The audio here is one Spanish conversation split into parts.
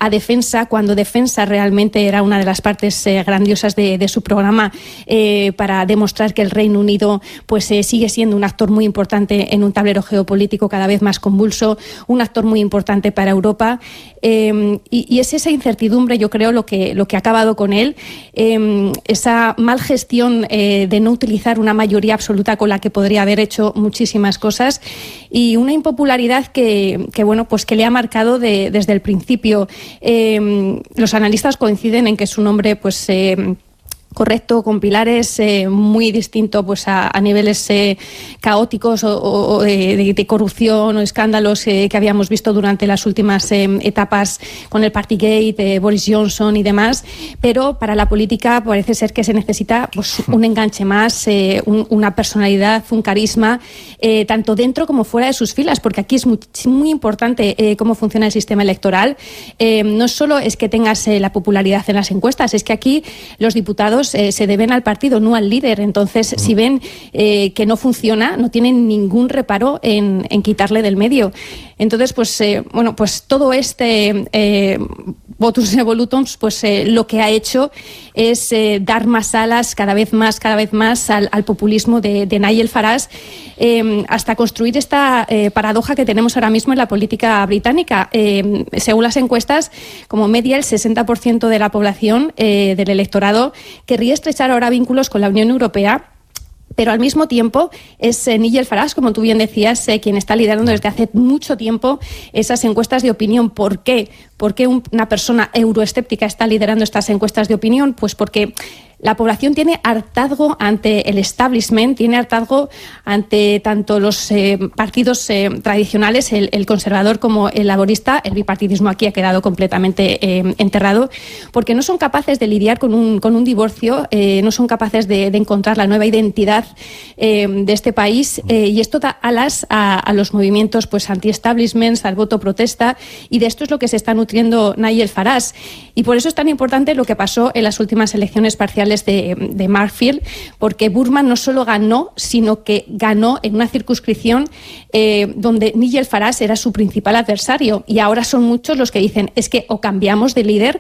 a defensa, cuando defensa realmente era una de las partes grandiosas de su programa, para demostrar que el Reino Unido pues sigue siendo un actor muy importante en un tablero geopolítico cada vez más convulso, un actor muy importante para Europa, y es esa incertidumbre, yo creo, lo que ha acabado con él, esa mal gestión de no utilizar una mayoría absoluta con la que podría haber hecho muchísimas cosas, y una impopularidad que bueno, pues que le ha marcado desde el principio. Los analistas coinciden en que es un hombre pues correcto, con pilares, muy distinto pues a niveles caóticos o de corrupción o escándalos que habíamos visto durante las últimas etapas con el Partygate, Boris Johnson y demás, pero para la política parece ser que se necesita pues un enganche más, una personalidad, un carisma, tanto dentro como fuera de sus filas, porque aquí es muy importante cómo funciona el sistema electoral. No solo es que tengas la popularidad en las encuestas, es que aquí los diputados se deben al partido, no al líder. Entonces, si ven que no funciona, no tienen ningún reparo en quitarle del medio. Entonces, pues bueno, pues todo este votus evolutum, pues lo que ha hecho es dar más alas cada vez más al populismo de Nigel Farage, hasta construir esta paradoja que tenemos ahora mismo en la política británica. Según las encuestas, como media, el 60% de la población del electorado querría estrechar ahora vínculos con la Unión Europea, pero al mismo tiempo es Nigel Farage, como tú bien decías, quien está liderando desde hace mucho tiempo esas encuestas de opinión. ¿Por qué? ¿Por qué una persona euroescéptica está liderando estas encuestas de opinión? Pues porque la población tiene hartazgo ante el establishment, tiene hartazgo ante tanto los partidos tradicionales, el conservador como el laborista. El bipartidismo aquí ha quedado completamente enterrado, porque no son capaces de lidiar con un divorcio, no son capaces de encontrar la nueva identidad de este país, y esto da alas a los movimientos pues anti-establishments, al voto protesta, y de esto es lo que se está nutriendo Nigel Farage. Y por eso es tan importante lo que pasó en las últimas elecciones parciales de Markfield, porque Burman no solo ganó, sino que ganó en una circunscripción donde Nigel Farage era su principal adversario, y ahora son muchos los que dicen es que o cambiamos de líder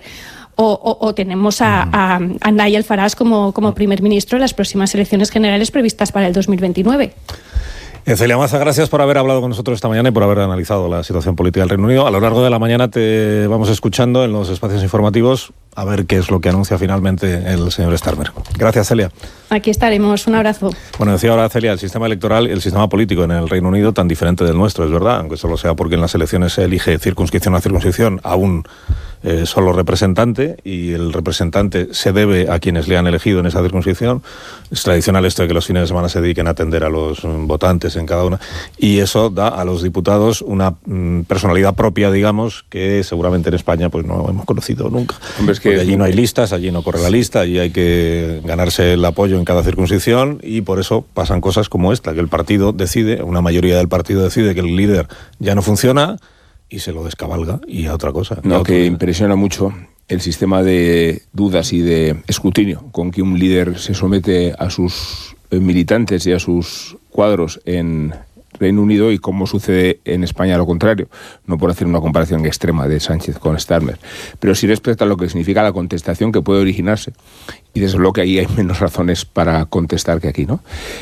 o tenemos a Nigel Farage como primer ministro en las próximas elecciones generales previstas para el 2029. Celia Maza, gracias por haber hablado con nosotros esta mañana y por haber analizado la situación política del Reino Unido. A lo largo de la mañana te vamos escuchando en los espacios informativos a ver qué es lo que anuncia finalmente el señor Starmer. Gracias, Celia. Aquí estaremos. Un abrazo. Bueno, decía ahora Celia, el sistema electoral y el sistema político en el Reino Unido tan diferente del nuestro, es verdad, aunque solo sea porque en las elecciones se elige circunscripción a circunscripción a un solo representante, y el representante se debe a quienes le han elegido en esa circunscripción. Es tradicional esto de que los fines de semana se dediquen a atender a los votantes en cada una, y eso da a los diputados una personalidad propia, digamos, que seguramente en España pues no hemos conocido nunca. Hombre, es que porque allí no hay listas, allí no corre la lista, allí hay que ganarse el apoyo en cada circunscripción, y por eso pasan cosas como esta, que el partido decide, una mayoría del partido decide que el líder ya no funciona y se lo descabalga y a otra cosa. No, que impresiona mucho el sistema de dudas y de escrutinio con que un líder se somete a sus militantes y a sus cuadros en Reino Unido, y cómo sucede en España lo contrario, no por hacer una comparación extrema de Sánchez con Starmer, pero sí respecto a lo que significa la contestación que puede originarse, y desde luego que ahí hay menos razones para contestar que aquí, ¿no?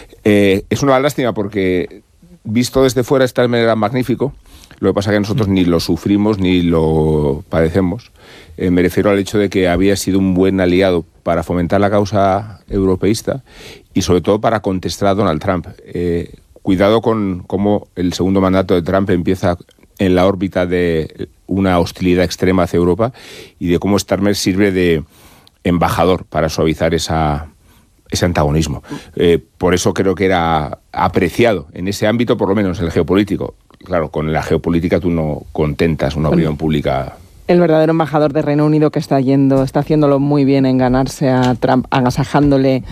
Es una lástima porque visto desde fuera Starmer era magnífico. Lo que pasa es que nosotros ni lo sufrimos ni lo padecemos. Me refiero al hecho de que había sido un buen aliado para fomentar la causa europeísta y sobre todo para contestar a Donald Trump. Cuidado con cómo el segundo mandato de Trump empieza en la órbita de una hostilidad extrema hacia Europa, y de cómo Starmer sirve de embajador para suavizar ese antagonismo. Por eso creo que era apreciado en ese ámbito, por lo menos el geopolítico. Claro, con la geopolítica tú no contentas una opinión pública. El verdadero embajador de Reino Unido que está haciéndolo muy bien en ganarse a Trump, agasajándole,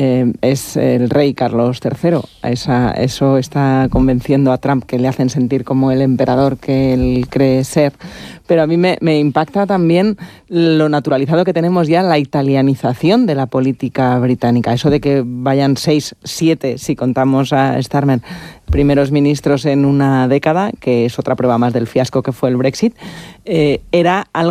es el rey Carlos III. Eso está convenciendo a Trump, que le hacen sentir como el emperador que él cree ser. Pero a mí me impacta también lo naturalizado que tenemos ya la italianización de la política británica. Eso de que vayan 6, 7, si contamos a Starmer, primeros ministros en una década, que es otra prueba más del fiasco que fue el Brexit, era algo